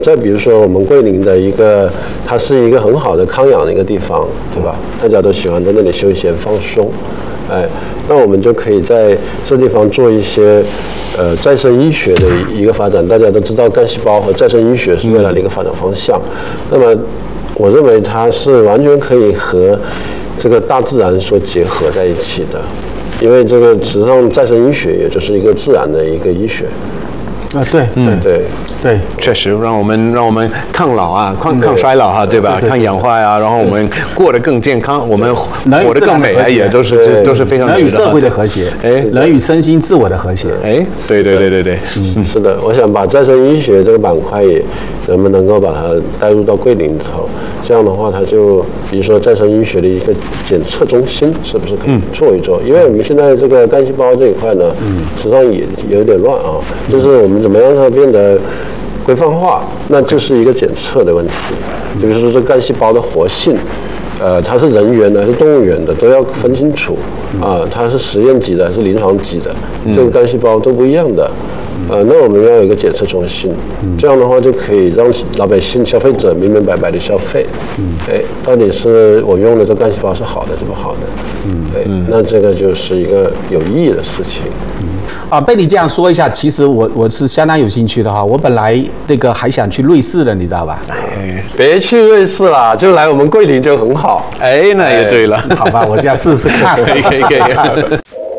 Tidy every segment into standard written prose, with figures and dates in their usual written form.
再比如说我们桂林的它是一个很好的康养的一个地方，对吧？大家都喜欢在那里休闲放松，那我们就可以在这地方做一些再生医学的一个发展。大家都知道干细胞和再生医学是未来的一个发展方向。那么我认为它是完全可以和这个大自然所结合在一起的，因为这个实际上再生医学也就是一个自然的一个医学。 对，确实让我们抗老啊，抗衰老哈，对吧？抗氧化呀，然后我们过得更健康，我们活得更美啊，也都是非常人与社会的和谐，人与身心自我的和谐。 对， 是的，我想把再生医学这个板块也能不能够把它带入到桂林里头，这样的话，它就比如说再生医学的一个检测中心，是不是可以做一做？因为我们现在这个干细胞这一块呢，实际上也有点乱啊，就是我们怎么样让它变得规范化，那就是一个检测的问题。比如说这干细胞的活性，它是人源的还是动物源的，都要分清楚啊，它是实验级的还是临床级的，这个干细胞都不一样的。那我们要有一个检测中心，这样的话就可以让老百姓、消费者明明白白的消费。到底是我用的这干细胞是好的，是不好的？那这个就是一个有意义的事情。 被你这样说一下，其实我是相当有兴趣的哈。我本来还想去瑞士的，你知道吧？ 别去瑞士啦，就来我们桂林就很好。 那也对了。 好吧，我这样试试看。 可以。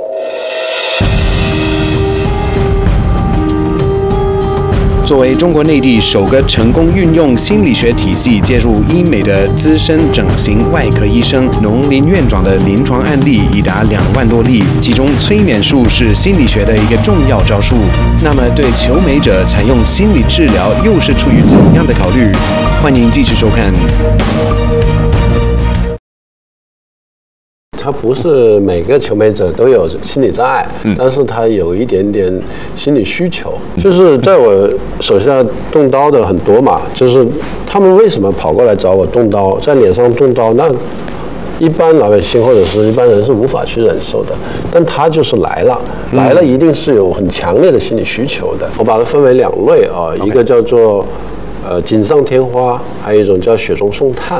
作为中国内地首个成功运用心理学体系介入医美的资深整形外科医生农林院长的临床案例已达2万多例，其中催眠术是心理学的一个重要招数。那么对求美者采用心理治疗又是出于怎样的考虑？欢迎继续收看。 他不是每个求美者都有心理障碍，但是他有一点点心理需求。就是在我手下动刀的很多嘛，就是他们为什么跑过来找我动刀，在脸上动刀，那一般老百姓或者是一般人是无法去忍受的，但他就是来了一定是有很强烈的心理需求的。我把它分为2类啊，一个叫做锦上添花，还有一种叫雪中送炭。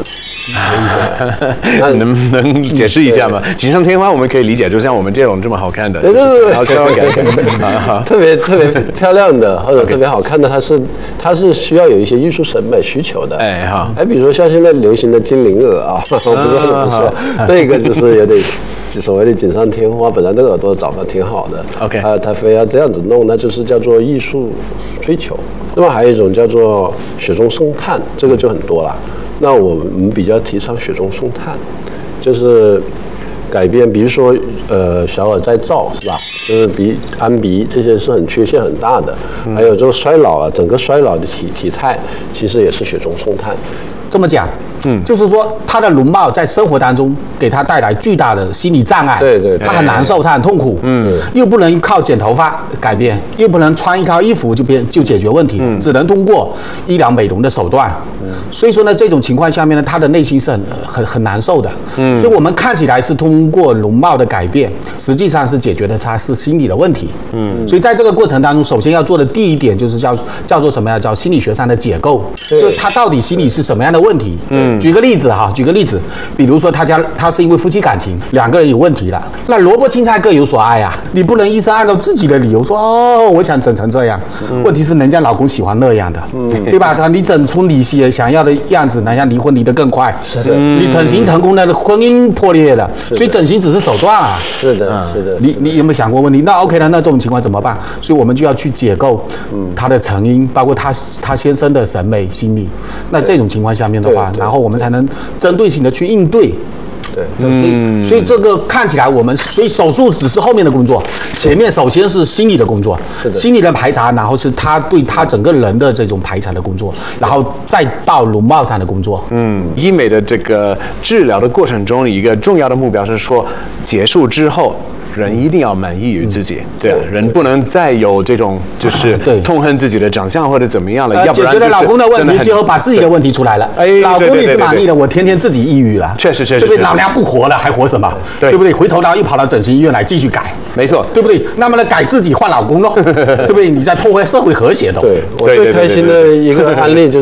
能不能解释一下吗？锦上添花我们可以理解，就像我们这种这么好看的， 对，特别漂亮的或者特别好看的，它是需要有一些艺术审美需求的。比如说像现在流行的精灵耳啊，我不知道怎么说，这个就是有点所谓的锦上添花，本来这个耳朵长得挺好的，他非要这样子弄，那就是叫做艺术追求。那么还有一种叫做雪中送炭，这个就很多了。那我们比较提倡雪中送炭，就是改变，比如说小耳再造是吧？就是安鼻这些是缺陷很大的，还有这个衰老啊，整个衰老的体态其实也是雪中送炭。 这么讲，就是说他的容貌在生活当中给他带来巨大的心理障碍， 对， 他很难受，他很痛苦，又不能靠剪头发改变，又不能穿一套衣服就解决问题，只能通过医疗美容的手段，所以说呢，这种情况下面呢，他的内心是很难受的，所以我们看起来是通过容貌的改变，实际上是解决的他是心理的问题，所以在这个过程当中，首先要做的第一点就是叫做什么呀？叫心理学上的解构，就是他到底心理是什么样的问题？举个例子，比如说他是因为夫妻感情2个人有问题了，那萝卜青菜各有所爱啊，你不能医生按照自己的理由说我想整成这样，问题是人家老公喜欢那样的，对吧？你整出你想要的样子，人家离婚离得更快， 是的， 你整形成功了，婚姻破裂了，所以整形只是手段啊， 是的。 你有没有想过问题？那 OK 了，那这种情况怎么办？所以我们就要去解构他的成因，包括他先生的审美心理。那这种情况下面的话，然后我们才能针对性的去应对。所以这个看起来所以手术只是后面的工作，前面首先是心理的工作，心理的排查，然后是他对他整个人的这种排查的工作，然后再到容貌上的工作。 医美的这个治疗的过程中，一个重要的目标是说，结束之后人一定要满意于自己，对，人不能再有这种就是痛恨自己的长相或者怎么样了，要不然解决了老公的问题，最后把自己的问题出来了。老公你是满意的，我天天自己抑郁了， 确实， 对不对？老娘不活了，还活什么？对不对？回头然后又跑到整形医院来继续改， 没错， 对不对？那么呢，改自己换老公咯，对不对？你在破坏社会和谐的。 对，我最开心的一个案例就是。